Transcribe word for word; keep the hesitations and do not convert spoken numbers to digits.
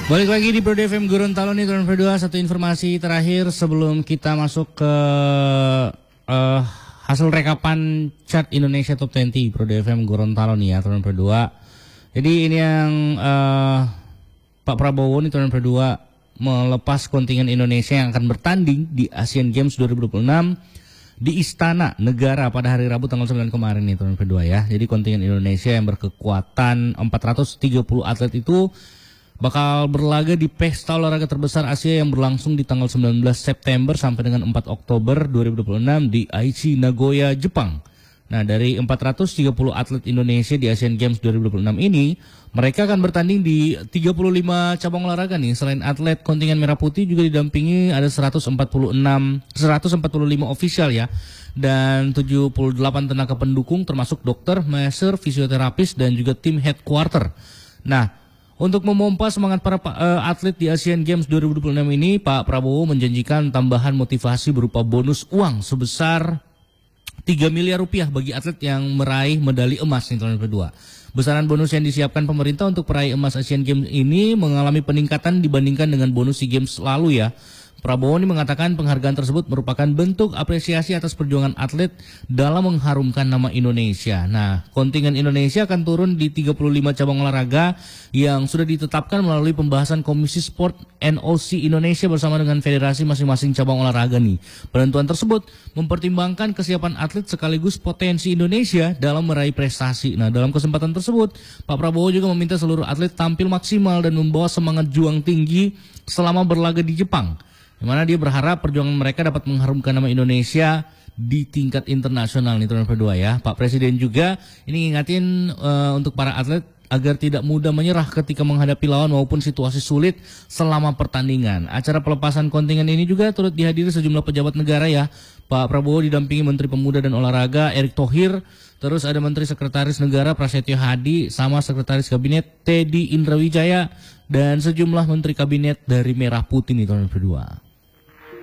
Balik lagi di Pro D F M Gorontalo nih Turn dua. Satu informasi terakhir sebelum kita masuk ke uh, hasil rekapan chart Indonesia Top dua puluh Pro D F M Gorontalo nih ya Turn dua. Jadi ini yang uh, Pak Prabowo nih Turn dua melepas kontingen Indonesia yang akan bertanding di Asian Games dua ribu dua puluh enam di Istana Negara pada hari Rabu tanggal sembilan kemarin nih Turn dua ya. Jadi kontingen Indonesia yang berkekuatan empat ratus tiga puluh atlet itu bakal berlaga di pesta olahraga terbesar Asia yang berlangsung di tanggal sembilan belas September sampai dengan empat Oktober dua ribu dua puluh enam di Aichi, Nagoya, Jepang. Nah, dari empat ratus tiga puluh atlet Indonesia di Asian Games dua ribu dua puluh enam ini, mereka akan bertanding di tiga puluh lima cabang olahraga nih. Selain atlet kontingen Merah Putih juga didampingi ada seratus empat puluh enam, seratus empat puluh lima ofisial ya. Dan tujuh puluh delapan tenaga pendukung termasuk dokter, maser, fisioterapis dan juga tim headquarter. Nah, untuk memompa semangat para uh, atlet di Asian Games dua ribu dua puluh enam ini, Pak Prabowo menjanjikan tambahan motivasi berupa bonus uang sebesar tiga miliar rupiah bagi atlet yang meraih medali emas di tahun kedua. Besaran bonus yang disiapkan pemerintah untuk peraih emas Asian Games ini mengalami peningkatan dibandingkan dengan bonus SEA Games lalu ya. Prabowo ini mengatakan penghargaan tersebut merupakan bentuk apresiasi atas perjuangan atlet dalam mengharumkan nama Indonesia. Nah, kontingen Indonesia akan turun di tiga puluh lima cabang olahraga yang sudah ditetapkan melalui pembahasan Komisi Sport N O C Indonesia bersama dengan federasi masing-masing cabang olahraga nih. Penentuan tersebut mempertimbangkan kesiapan atlet sekaligus potensi Indonesia dalam meraih prestasi. Nah, dalam kesempatan tersebut, Pak Prabowo juga meminta seluruh atlet tampil maksimal dan membawa semangat juang tinggi selama berlaga di Jepang, di mana dia berharap perjuangan mereka dapat mengharumkan nama Indonesia di tingkat internasional nih Turn dua ya. Pak Presiden juga ini ngingatin uh, untuk para atlet agar tidak mudah menyerah ketika menghadapi lawan maupun situasi sulit selama pertandingan. Acara pelepasan kontingen ini juga turut dihadiri sejumlah pejabat negara ya. Pak Prabowo didampingi Menteri Pemuda dan Olahraga Erick Thohir, terus ada Menteri Sekretaris Negara Prasetyo Hadi sama Sekretaris Kabinet Teddy Indrawijaya dan sejumlah Menteri Kabinet dari Merah Putih nih Turn dua.